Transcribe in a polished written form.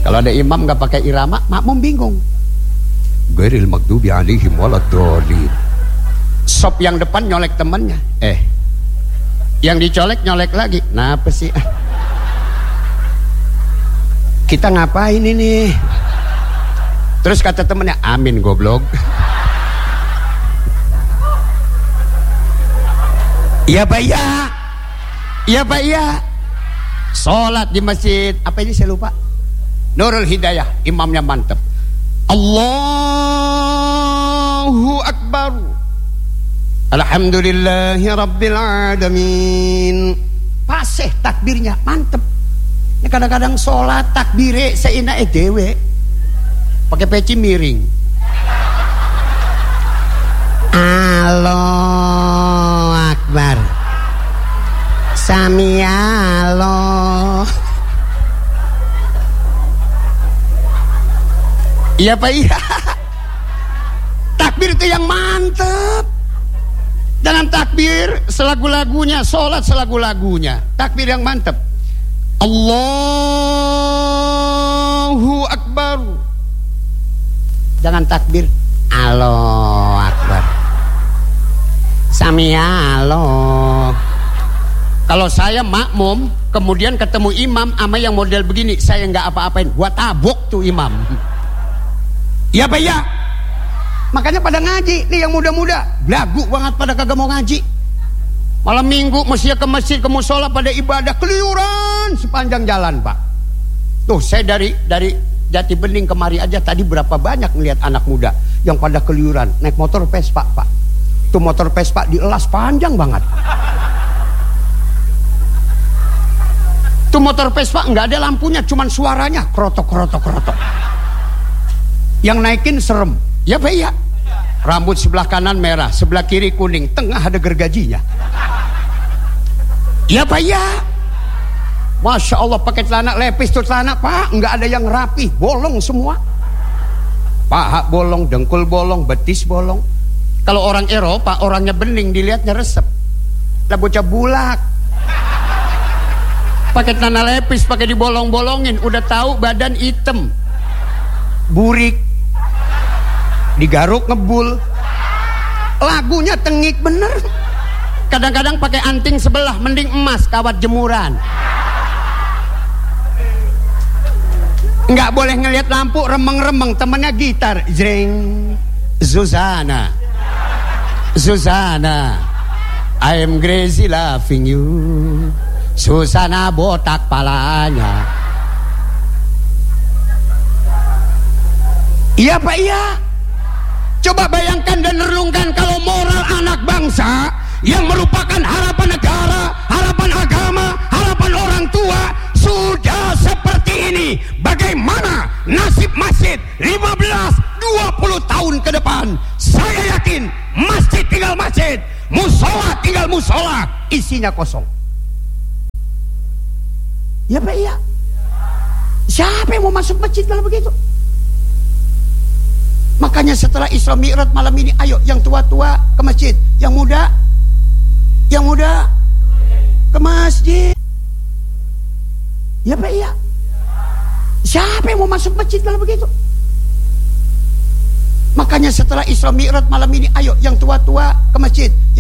Kalau ada imam nggak pakai irama, makmum bingung. Ghairil maghdubi alaihim waladdallin. Sop yang depan nyolek temennya, yang dicolek nyolek lagi. Nah apa sih? Kita ngapain ini? Terus kata temennya, amin goblok. Iya Pak, iya. Iya Pak, iya. Sholat di masjid apa ini saya lupa. Nurul Hidayah, imamnya mantep. Allahu Akbar. Alhamdulillahi Rabbil Alamin. Paseh takbirnya mantep. Ini kadang-kadang sholat takbire seina dewe pakai peci miring. Allahu Akbar. Sami Allah. Iya Pak, iya. Takbir itu yang mantep. Jangan takbir selagu-lagunya, sholat selagu-lagunya. Takbir yang mantep. Allahu Akbar. Jangan takbir Allahu Akbar. Sami Allah. Kalau saya makmum, kemudian ketemu imam sama yang model begini, saya nggak apa-apain, gua tabok tuh imam. Iya Pak, iya. Makanya pada ngaji nih yang muda-muda, belagu banget pada kagak mau ngaji. Malam minggu mesti ke masjid, ke musola pada ibadah, keliuran sepanjang jalan Pak. Tuh saya dari Jati Bening kemari aja tadi berapa banyak ngelihat anak muda yang pada keliuran naik motor Vespa Pak. Tuh motor Vespa dielas panjang banget. Tuh motor Vespa nggak ada lampunya, cuman suaranya krotok. Yang naikin serem. Ya Pak, iya. Rambut sebelah kanan merah, sebelah kiri kuning, tengah ada gergajinya. Ya Pak, iya. Masya Allah, pakai celana lepis tuh celana Pak, nggak ada yang rapi, bolong semua. Paha bolong, dengkul bolong, betis bolong. Kalau orang Eropa, orangnya bening, dilihatnya resep. Lah bocah bulak. Pakai celana lepis, pakai dibolong-bolongin, udah tahu badan hitam. Burik. Digaruk ngebul. Lagunya tengik bener. Kadang-kadang pakai anting sebelah, mending emas kawat jemuran. Nggak boleh ngelihat lampu remeng-remeng, temennya gitar jreng. Zuzana I am crazy loving you. Susana botak palanya. Iya Pak, iya. Coba bayangkan dan renungkan kalau moral anak bangsa yang merupakan harapan negara, harapan agama, harapan orang tua sudah seperti ini. Bagaimana nasib masjid 15-20 tahun ke depan? Saya yakin masjid tinggal masjid, musola tinggal musola, isinya kosong. Ya Pak, iya. Siapa yang mau masuk masjid kalau begitu? Makanya setelah Isra Mi'raj malam ini, ayo yang tua-tua ke masjid, yang muda ke masjid. Ya Pak, iya. Siapa yang mau masuk masjid kalau begitu? Makanya setelah Isra Mi'raj malam ini, ayo yang tua-tua ke masjid.